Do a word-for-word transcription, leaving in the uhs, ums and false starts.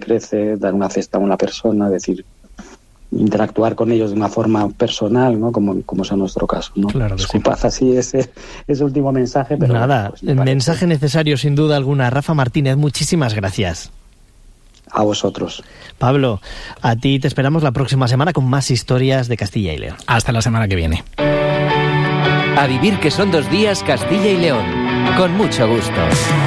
ofrece, dar una cesta a una persona, es decir, interactuar con ellos de una forma personal, ¿no? Como, como es en nuestro caso, ¿no? Claro que Disculpad sí. así ese, ese último mensaje, pero... Nada, pues, me parece... mensaje necesario sin duda alguna. Rafa Martínez, muchísimas gracias. A vosotros. Pablo, a ti te esperamos la próxima semana con más historias de Castilla y León. Hasta la semana que viene. A vivir que son dos días Castilla y León. Con mucho gusto.